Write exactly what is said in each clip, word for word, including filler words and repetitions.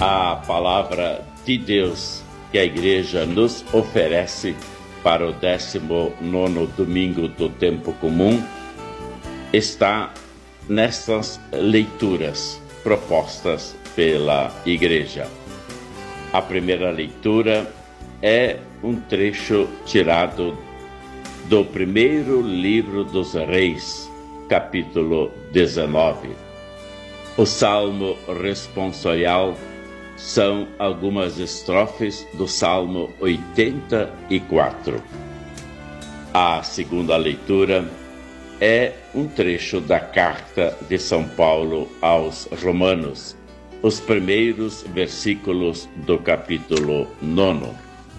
A palavra de Deus que a igreja nos oferece para o décimo nono domingo do tempo comum está nessas leituras propostas pela igreja. A primeira leitura é um trecho tirado do primeiro livro dos Reis, capítulo dezenove. O salmo responsorial são algumas estrofes do Salmo oitenta e quatro. A segunda leitura é um trecho da carta de São Paulo aos Romanos, os primeiros versículos do capítulo nono.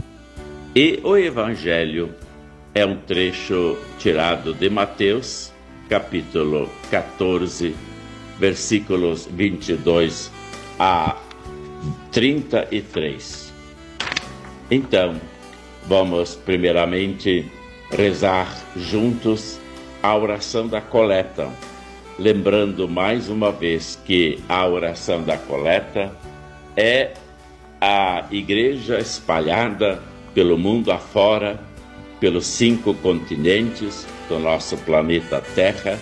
E o Evangelho é um trecho tirado de Mateus, capítulo quatorze, versículos vinte e dois a trinta e três. Então, vamos primeiramente rezar juntos a oração da coleta, lembrando mais uma vez que a oração da coleta é a igreja espalhada pelo mundo afora, pelos cinco continentes do nosso planeta Terra,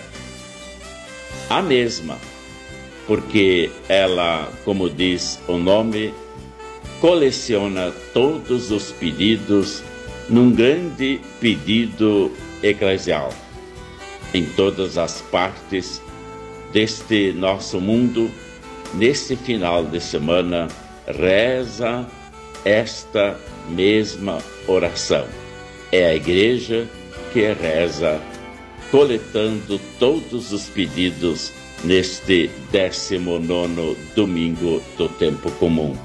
a mesma, porque ela, como diz o nome, coleciona todos os pedidos num grande pedido eclesial. Em todas as partes deste nosso mundo, neste final de semana, reza esta mesma oração. É a igreja que reza, coletando todos os pedidos neste décimo nono domingo do tempo comum.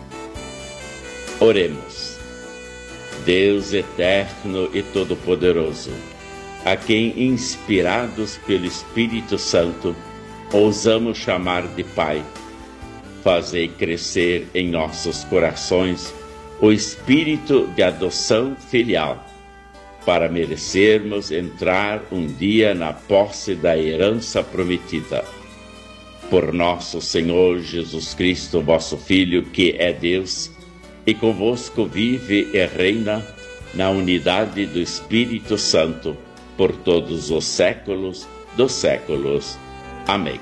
Oremos. Deus eterno e todo-poderoso, a quem, inspirados pelo Espírito Santo, ousamos chamar de Pai, fazei crescer em nossos corações o espírito de adoção filial, para merecermos entrar um dia na posse da herança prometida. Por nosso Senhor Jesus Cristo, vosso Filho, que é Deus, e convosco vive e reina na unidade do Espírito Santo, por todos os séculos dos séculos. Amém.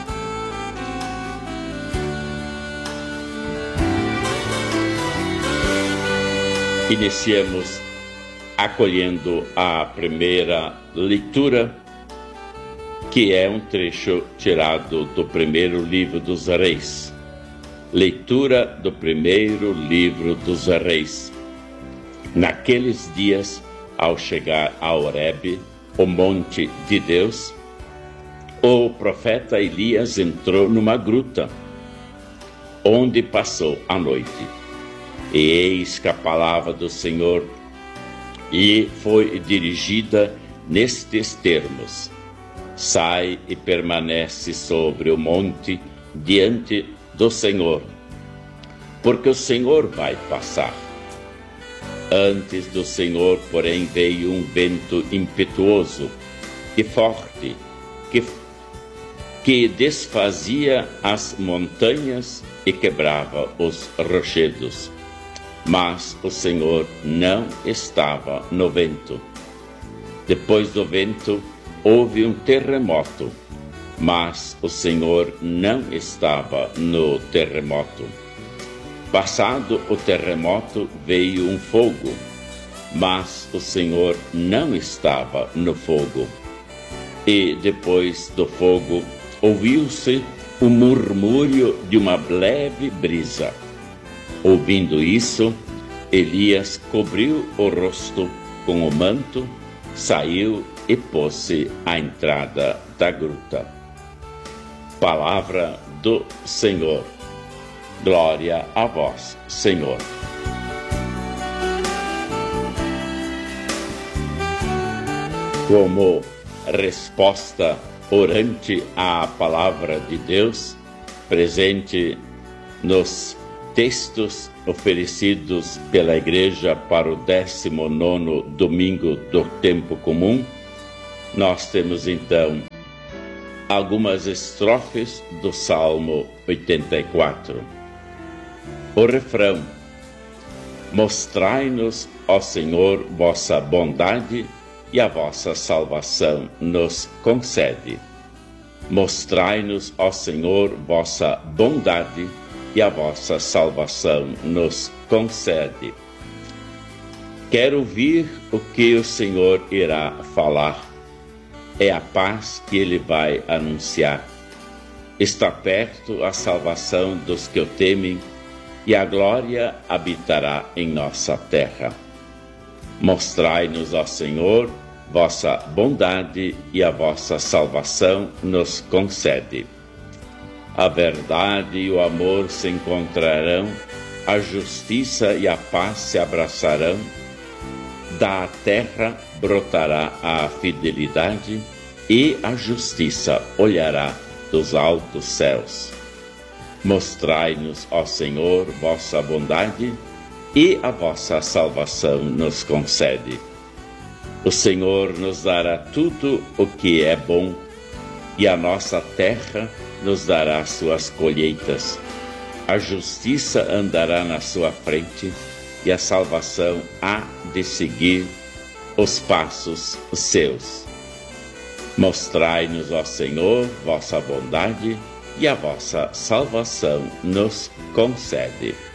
Iniciemos acolhendo a primeira leitura, que é um trecho tirado do primeiro livro dos Reis. Leitura do primeiro livro dos Reis. Naqueles dias, ao chegar a Horebe, o monte de Deus, o profeta Elias entrou numa gruta, onde passou a noite. E eis que a palavra do Senhor lhe foi dirigida nestes termos: sai e permanece sobre o monte diante do Senhor, porque o Senhor vai passar. Antes do Senhor, porém, veio um vento impetuoso e forte, que, que desfazia as montanhas e quebrava os rochedos. Mas o Senhor não estava no vento. Depois do vento, houve um terremoto, mas o Senhor não estava no terremoto. Passado o terremoto, veio um fogo, mas o Senhor não estava no fogo. E depois do fogo, ouviu-se o murmúrio de uma leve brisa. Ouvindo isso, Elias cobriu o rosto com o manto, saiu e pôs-se à entrada da gruta. Palavra do Senhor. Glória a vós, Senhor. Como resposta orante à palavra de Deus, presente nos textos oferecidos pela Igreja para o décimo nono domingo do tempo comum, nós temos então algumas estrofes do Salmo oitenta e quatro. O refrão: mostrai-nos, ó Senhor, vossa bondade e a vossa salvação nos concede. Mostrai-nos, ó Senhor, vossa bondade e a vossa salvação nos concede. Quero ouvir o que o Senhor irá falar. É a paz que Ele vai anunciar. Está perto a salvação dos que o temem, e a glória habitará em nossa terra. Mostrai-nos, ó Senhor, vossa bondade e a vossa salvação nos concede. A verdade e o amor se encontrarão, a justiça e a paz se abraçarão, da terra brotará a fidelidade e a justiça olhará dos altos céus. Mostrai-nos, ó Senhor, vossa bondade e a vossa salvação nos concede. O Senhor nos dará tudo o que é bom, e a nossa terra nos dará suas colheitas. A justiça andará na sua frente, e a salvação há de seguir os passos seus. Mostrai-nos, ó Senhor, vossa bondade, e a vossa salvação nos concede.